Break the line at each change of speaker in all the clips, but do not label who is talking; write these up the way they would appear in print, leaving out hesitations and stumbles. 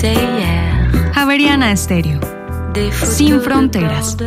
Javeriana Estéreo. Sin fronteras.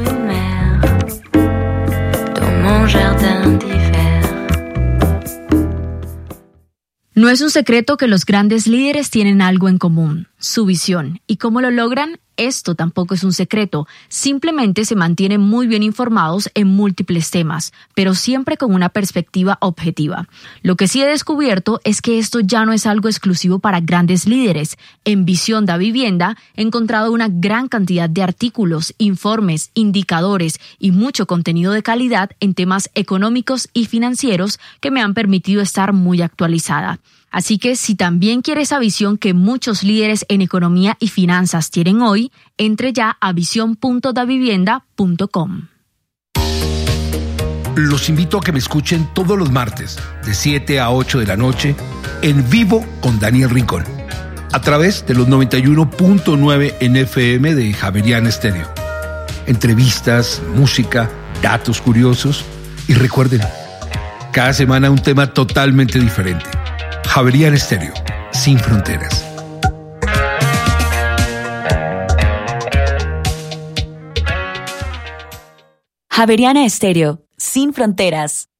No es un secreto que los grandes líderes tienen algo en común, su visión. ¿Y cómo lo logran? Esto tampoco es un secreto, simplemente se mantienen muy bien informados en múltiples temas, pero siempre con una perspectiva objetiva. Lo que sí he descubierto es que esto ya no es algo exclusivo para grandes líderes. En Visión da Vivienda he encontrado una gran cantidad de artículos, informes, indicadores y mucho contenido de calidad en temas económicos y financieros que me han permitido estar muy actualizada. Así que si también quiere esa visión que muchos líderes en economía y finanzas tienen hoy, entre ya a visión.davivienda.com.
Los invito a que me escuchen todos los martes de 7 a 8 de la noche en vivo con Daniel Rincón a través de los 91.9 en FM de Javeriana Estéreo. Entrevistas, música, datos curiosos y recuerden, cada semana un tema totalmente diferente. Javeriana Estéreo, sin fronteras.
Javeriana Estéreo, sin fronteras.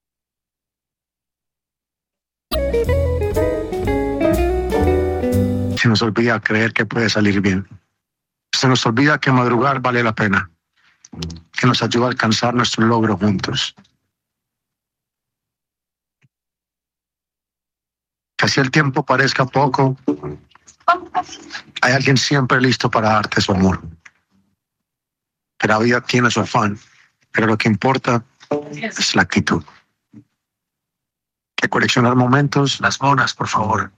Se nos olvida creer que puede salir bien. Se nos olvida que madrugar vale la pena, que nos ayuda a alcanzar nuestros logros juntos. Que así el tiempo parezca poco, hay alguien siempre listo para darte su amor. Que la vida tiene su afán, pero lo que importa es la actitud. Que coleccionar momentos, las monas, por favor,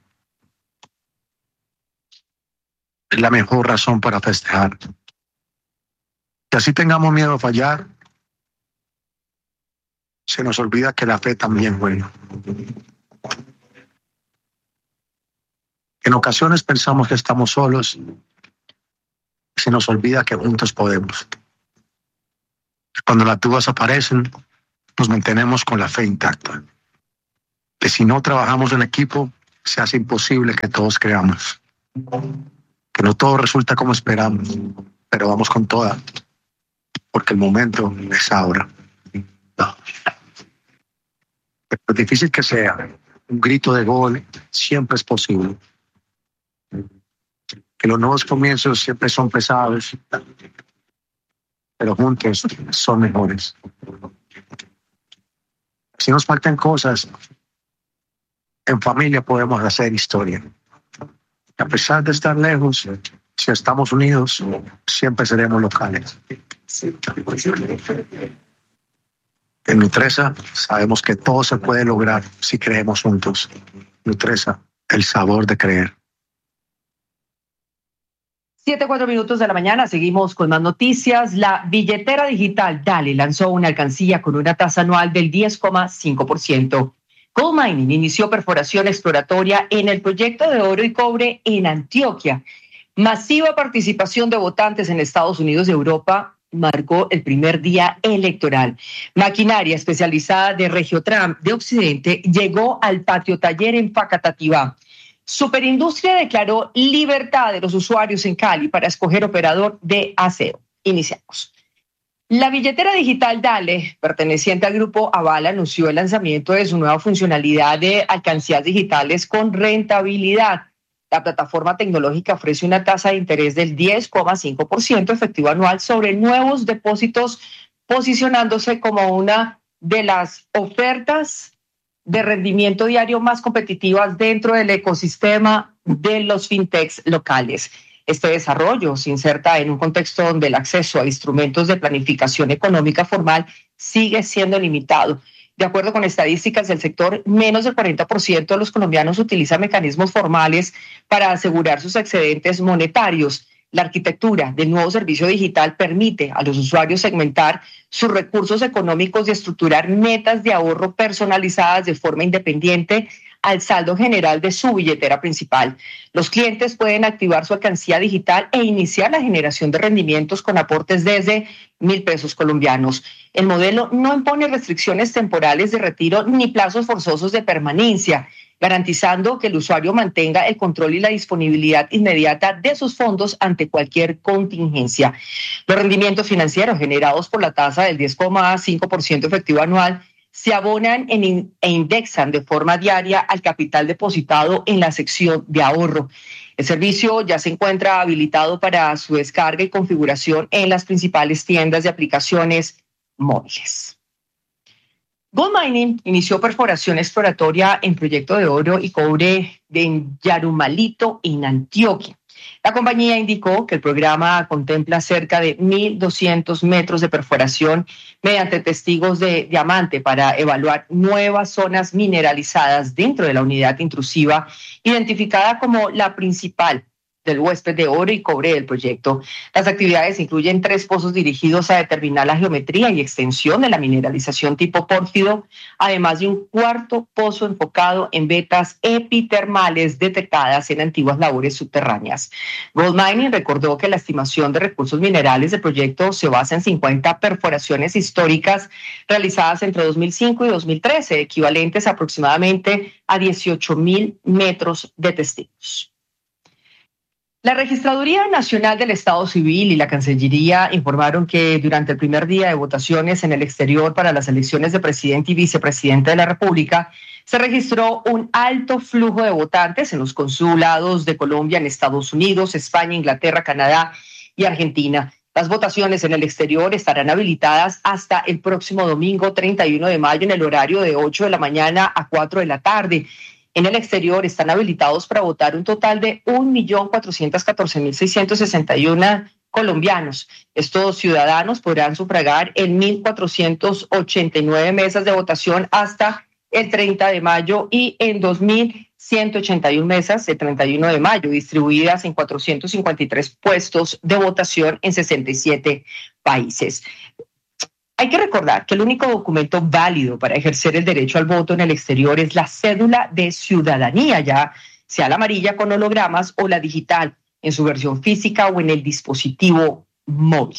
es la mejor razón para festejar. Que así tengamos miedo a fallar, se nos olvida que la fe también juega. En ocasiones pensamos que estamos solos, se nos olvida que juntos podemos. Cuando las dudas aparecen, nos mantenemos con la fe intacta. Que si no trabajamos en equipo, se hace imposible que todos creamos. Que no todo resulta como esperamos, pero vamos con toda, porque el momento es ahora. Por difícil que sea, un grito de gol siempre es posible. Que los nuevos comienzos siempre son pesados, pero juntos son mejores. Si nos faltan cosas, en familia podemos hacer historia. A pesar de estar lejos, si estamos unidos, siempre seremos locales. En Nutresa sabemos que todo se puede lograr si creemos juntos. Nutresa, el sabor de creer.
7:04 de la mañana, seguimos con más noticias. La billetera digital Dale lanzó una alcancía con una tasa anual del 10,5%. Gold Mining inició perforación exploratoria en el proyecto de oro y cobre en Antioquia. Masiva participación de votantes en Estados Unidos y Europa marcó el primer día electoral. Maquinaria especializada de Regiotram de Occidente llegó al patio taller en Facatativá. Superindustria declaró libertad de los usuarios en Cali para escoger operador de aseo. Iniciamos. La billetera digital Dale, perteneciente al grupo Aval, anunció el lanzamiento de su nueva funcionalidad de alcancías digitales con rentabilidad. La plataforma tecnológica ofrece una tasa de interés del 10,5% efectivo anual sobre nuevos depósitos, posicionándose como una de las ofertas de rendimiento diario más competitivas dentro del ecosistema de los fintechs locales. Este desarrollo se inserta en un contexto donde el acceso a instrumentos de planificación económica formal sigue siendo limitado. De acuerdo con estadísticas del sector, menos del 40% de los colombianos utilizan mecanismos formales para asegurar sus excedentes monetarios. La arquitectura del nuevo servicio digital permite a los usuarios segmentar sus recursos económicos y estructurar metas de ahorro personalizadas de forma independiente al saldo general de su billetera principal. Los clientes pueden activar su alcancía digital e iniciar la generación de rendimientos con aportes desde 1,000 pesos colombianos. El modelo no impone restricciones temporales de retiro ni plazos forzosos de permanencia. garantizando que el usuario mantenga el control y la disponibilidad inmediata de sus fondos ante cualquier contingencia. Los rendimientos financieros generados por la tasa del 10,5% efectivo anual se abonan e indexan de forma diaria al capital depositado en la sección de ahorro. El servicio ya se encuentra habilitado para su descarga y configuración en las principales tiendas de aplicaciones móviles. Gold Mining inició perforación exploratoria en proyecto de oro y cobre en Yarumalito, en Antioquia. La compañía indicó que el programa contempla cerca de 1.200 metros de perforación mediante testigos de diamante para evaluar nuevas zonas mineralizadas dentro de la unidad intrusiva, identificada como la principal del huésped de oro y cobre del proyecto. Las actividades incluyen 3 pozos dirigidos a determinar la geometría y extensión de la mineralización tipo pórfido, además de un 4º pozo enfocado en vetas epitermales detectadas en antiguas labores subterráneas. Gold Mining recordó que la estimación de recursos minerales del proyecto se basa en 50 perforaciones históricas realizadas entre 2005 y 2013, equivalentes aproximadamente a 18.000 metros de testigos. La Registraduría Nacional del Estado Civil y la Cancillería informaron que durante el primer día de votaciones en el exterior para las elecciones de presidente y vicepresidente de la República, se registró un alto flujo de votantes en los consulados de Colombia en Estados Unidos, España, Inglaterra, Canadá y Argentina. Las votaciones en el exterior estarán habilitadas hasta el próximo domingo 31 de mayo en el horario de 8 de la mañana a 4 de la tarde. En el exterior están habilitados para votar un total de 1.414.661 colombianos. Estos ciudadanos podrán sufragar en 1.489 mesas de votación hasta el 30 de mayo y en 2.181 mesas el 31 de mayo, distribuidas en 453 puestos de votación en 67 países. Hay que recordar que el único documento válido para ejercer el derecho al voto en el exterior es la cédula de ciudadanía, ya sea la amarilla con hologramas o la digital, en su versión física o en el dispositivo móvil.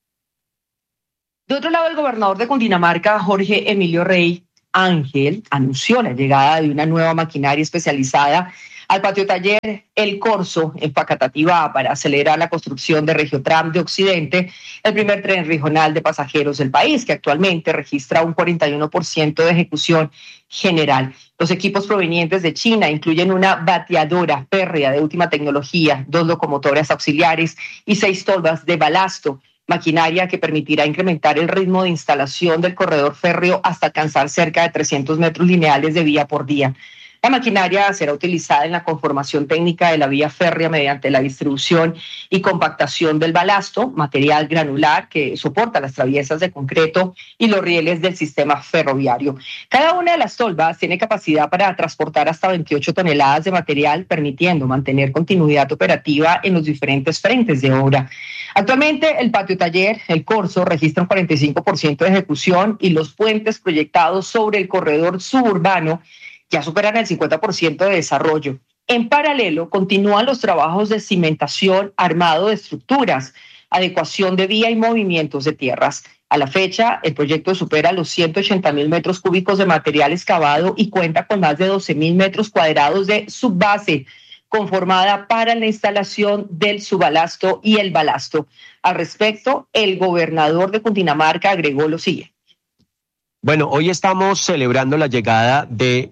De otro lado, el gobernador de Cundinamarca, Jorge Emilio Rey Ángel, anunció la llegada de una nueva maquinaria especializada al patio taller El Corso en Facatativá para acelerar la construcción de Regiotram de Occidente, el primer tren regional de pasajeros del país, que actualmente registra un 41% de ejecución general. Los equipos provenientes de China incluyen una bateadora férrea de última tecnología, 2 locomotoras auxiliares y 6 tolvas de balasto, maquinaria que permitirá incrementar el ritmo de instalación del corredor férreo hasta alcanzar cerca de 300 metros lineales de vía por día. La maquinaria será utilizada en la conformación técnica de la vía férrea mediante la distribución y compactación del balasto, material granular que soporta las traviesas de concreto y los rieles del sistema ferroviario. Cada una de las tolvas tiene capacidad para transportar hasta 28 toneladas de material, permitiendo mantener continuidad operativa en los diferentes frentes de obra. Actualmente, el patio taller El Corso registra un 45% de ejecución y los puentes proyectados sobre el corredor suburbano ya superan el 50% de desarrollo. En paralelo, continúan los trabajos de cimentación, armado de estructuras, adecuación de vía y movimientos de tierras. A la fecha, el proyecto supera los 180.000 metros cúbicos de material excavado y cuenta con más de 12.000 metros cuadrados de subbase, conformada para la instalación del subbalasto y el balasto. Al respecto, el gobernador de Cundinamarca agregó lo siguiente.
Bueno, hoy estamos celebrando la llegada de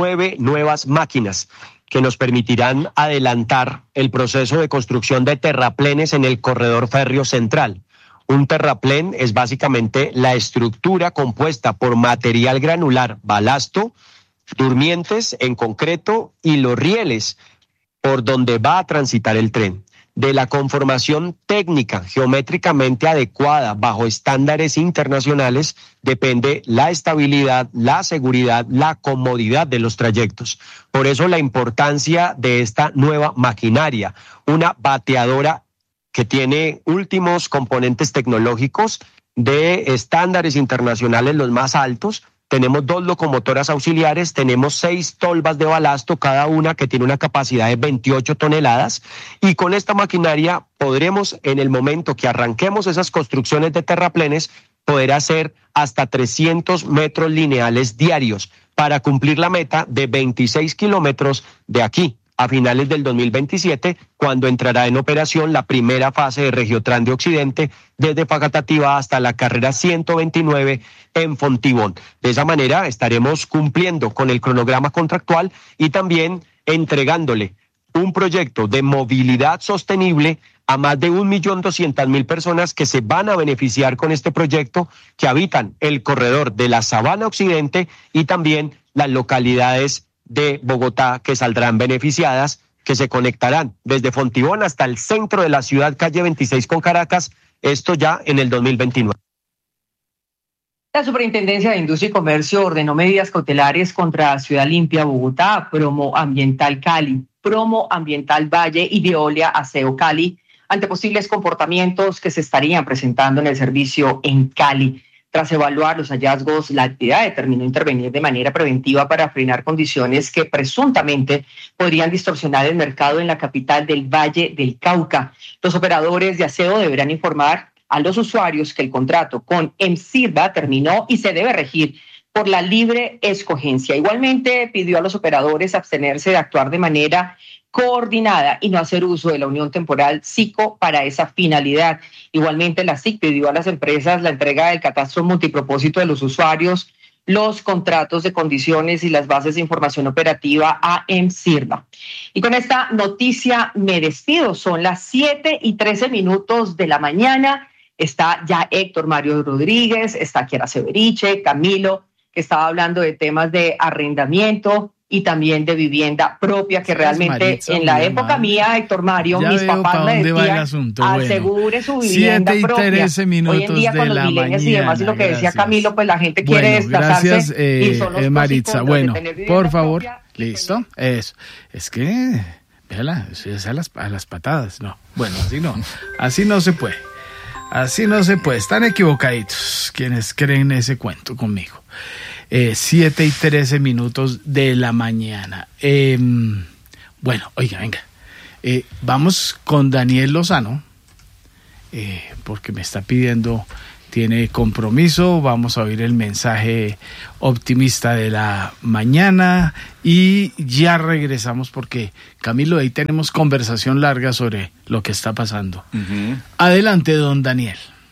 9 nuevas máquinas que nos permitirán adelantar el proceso de construcción de terraplenes en el corredor férreo central. Un terraplén es básicamente la estructura compuesta por material granular, balasto, durmientes en concreto y los rieles por donde va a transitar el tren. De la conformación técnica geométricamente adecuada bajo estándares internacionales depende la estabilidad, la seguridad, la comodidad de los trayectos. Por eso la importancia de esta nueva maquinaria, una bateadora que tiene últimos componentes tecnológicos de estándares internacionales los más altos. Tenemos 2 locomotoras auxiliares, tenemos 6 tolvas de balasto, cada una que tiene una capacidad de 28 toneladas. Y con esta maquinaria podremos, en el momento que arranquemos esas construcciones de terraplenes, poder hacer hasta 300 metros lineales diarios, para cumplir la meta de 26 kilómetros de aquí a finales del 2027, cuando entrará en operación la primera fase de Regiotran de Occidente, desde Facatativá hasta la carrera 129 en Fontibón. De esa manera estaremos cumpliendo con el cronograma contractual y también entregándole un proyecto de movilidad sostenible a más de 1.200.000 personas que se van a beneficiar con este proyecto, que habitan el corredor de la Sabana Occidente y también las localidades de Bogotá que saldrán beneficiadas, que se conectarán desde Fontibón hasta el centro de la ciudad, calle 26 con Caracas, esto ya en el 2029.
La Superintendencia de Industria y Comercio ordenó medidas cautelares contra Ciudad Limpia Bogotá, Promo Ambiental Cali, Promo Ambiental Valle y Veolia Aseo Cali, ante posibles comportamientos que se estarían presentando en el servicio en Cali. Tras evaluar los hallazgos, la entidad determinó intervenir de manera preventiva para frenar condiciones que presuntamente podrían distorsionar el mercado en la capital del Valle del Cauca. Los operadores de aseo deberán informar a los usuarios que el contrato con EMSIRVA terminó y se debe regir por la libre escogencia. Igualmente pidió a los operadores abstenerse de actuar de manera coordinada y no hacer uso de la unión temporal SICO para esa finalidad. Igualmente la SIC pidió a las empresas la entrega del catastro multipropósito de los usuarios, los contratos de condiciones y las bases de información operativa a EMSIRVA. Y con esta noticia me despido. Son las 7:13 de la mañana. Está ya Héctor Mario Rodríguez, está Kiara Severiche, Camilo, que estaba hablando de temas de arrendamiento y también de vivienda propia, que realmente Maritza, en la época mal. Mía, Héctor Mario, ya mis papás me decían, asegure su vivienda propia. Hoy en día con los milenios y demás, y lo que decía Camilo, pues la gente quiere desplazarse.
Gracias, y son Maritza. Bueno, por favor, listo, eso. Es que, véala, es a las patadas, no. Bueno, así no se puede. Así no se puede. Están equivocaditos quienes creen ese cuento conmigo. 7:13 de la mañana. Bueno, oiga, venga. Vamos con Daniel Lozano, porque me está pidiendo, tiene compromiso. Vamos a oír el mensaje optimista de la mañana y ya regresamos porque, Camilo, ahí tenemos conversación larga sobre lo que está pasando. Uh-huh. Adelante, don Daniel.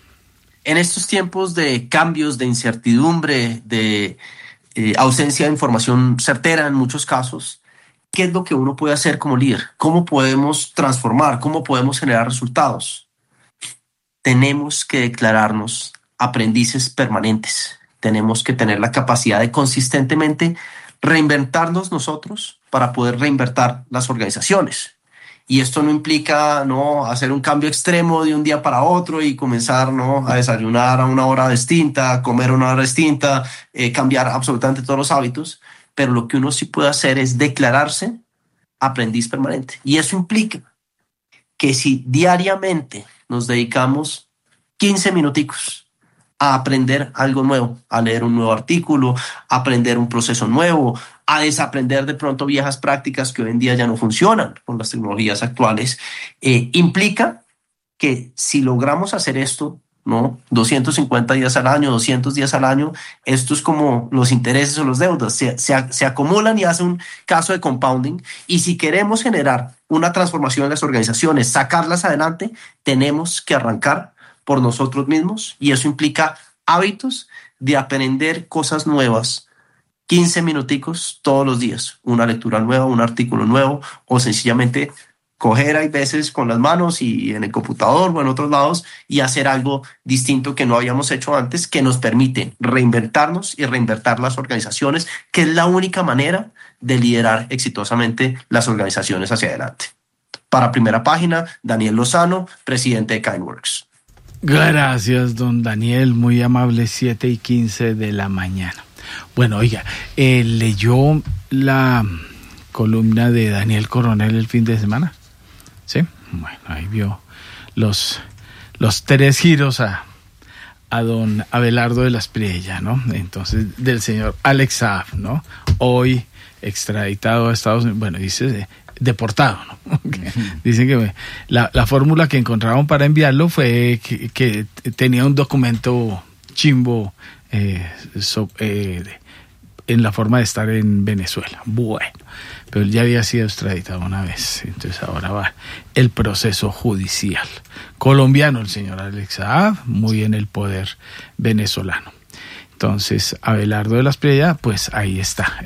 En estos tiempos de cambios, de incertidumbre, de ausencia de información certera en muchos casos, ¿qué es lo que uno puede hacer como líder? ¿Cómo podemos transformar? ¿Cómo podemos generar resultados? Tenemos que declararnos aprendices permanentes. Tenemos que tener la capacidad de consistentemente reinventarnos nosotros para poder reinventar las organizaciones. Y esto no implica hacer un cambio extremo de un día para otro y comenzar a desayunar a una hora distinta, a comer a una hora distinta, cambiar absolutamente todos los hábitos. Pero lo que uno sí puede hacer es declararse aprendiz permanente. Y eso implica que si diariamente nos dedicamos 15 minuticos a aprender algo nuevo, a leer un nuevo artículo, a aprender un proceso nuevo, a desaprender de pronto viejas prácticas que hoy en día ya no funcionan con las tecnologías actuales, implica que si logramos hacer esto, 250 días al año, 200 días al año, esto es como los intereses o los deudas, se acumulan y hacen un caso de compounding. Y si queremos generar una transformación en las organizaciones, sacarlas adelante, tenemos que arrancar por nosotros mismos, y eso implica hábitos de aprender cosas nuevas, 15 minuticos todos los días, una lectura nueva, un artículo nuevo, o sencillamente coger hay veces con las manos y en el computador o en otros lados y hacer algo distinto que no habíamos hecho antes, que nos permite reinventarnos y reinventar las organizaciones, que es la única manera de liderar exitosamente las organizaciones hacia adelante. Para Primera Página, Daniel Lozano, presidente de KineWorks.
Gracias, don Daniel, muy amable. 7:15 de la mañana. Bueno, oiga, ¿leyó la columna de Daniel Coronel el fin de semana? Sí, bueno, ahí vio los 3 giros a don Abelardo de las Priella, ¿no? Entonces, del señor Alex Saab, ¿no? Hoy extraditado a Estados Unidos, bueno, dice deportado, ¿no? Dicen que la fórmula que encontraron para enviarlo fue que tenía un documento chimbo
en la forma de estar en Venezuela. Bueno, pero él ya había sido extraditado una vez, entonces ahora va el proceso judicial. Colombiano el señor Alex Saab, muy en el poder venezolano. Entonces, Abelardo de la Espriella, pues ahí está.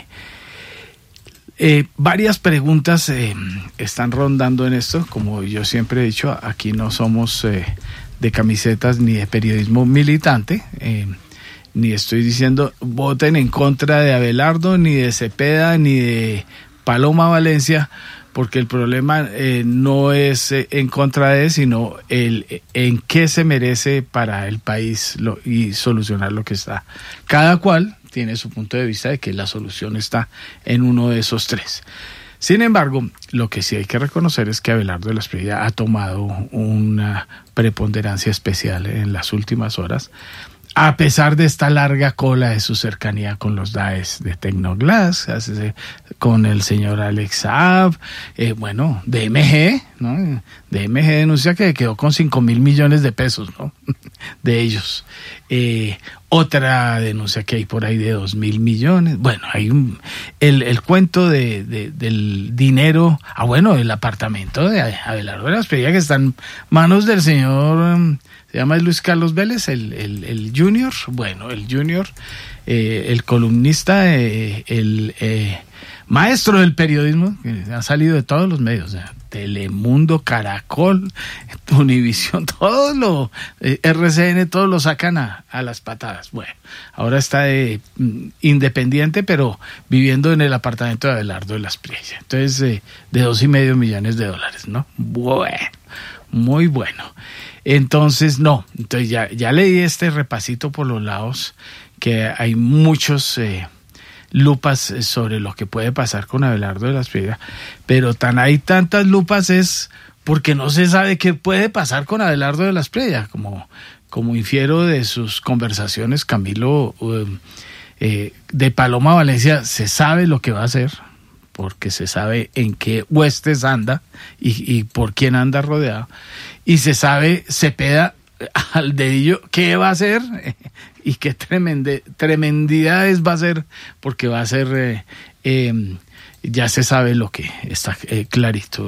Varias preguntas están rondando en esto. Como yo siempre he dicho, aquí no somos de camisetas ni de periodismo militante, ni estoy diciendo voten en contra de Abelardo, ni de Cepeda, ni de Paloma Valencia, porque el problema no es en contra de, sino en qué se merece para el país y solucionar lo que está. Cada cual tiene su punto de vista de que la solución está en uno de esos tres. Sin embargo, lo que sí hay que reconocer es que Abelardo de la Espriella ha tomado una preponderancia especial en las últimas horas, a pesar de esta larga cola de su cercanía con los DAEs de Tecnoglass, con el señor Alex Saab, bueno, DMG, ¿no? DMG denuncia que quedó con 5.000 millones de pesos, ¿no? De ellos. Otra denuncia que hay por ahí de 2.000 millones. Bueno, hay el cuento del dinero, bueno, el apartamento de Abelardo de la Espriella que está en manos del señor... Se llama Luis Carlos Vélez, el Junior. Bueno, el Junior, el columnista, el maestro del periodismo, que ha salido de todos los medios, Telemundo, Caracol, Univisión, RCN, todos lo sacan a las patadas. Bueno, ahora está independiente, pero viviendo en el apartamento de Abelardo de la Espriella. Entonces, de $2.5 millones, ¿no? Bueno, muy bueno. Entonces ya leí este repasito por los lados, que hay muchos lupas sobre lo que puede pasar con Abelardo de la Espriella, pero hay tantas lupas es porque no se sabe qué puede pasar con Abelardo de la Espriella, como infiero de sus conversaciones, Camilo, de Paloma Valencia se sabe lo que va a hacer, porque se sabe en qué huestes anda y por quién anda rodeado, y se sabe Cepeda al dedillo qué va a hacer y qué tremendidades va a hacer, porque va a ser, ya se sabe lo que está clarito.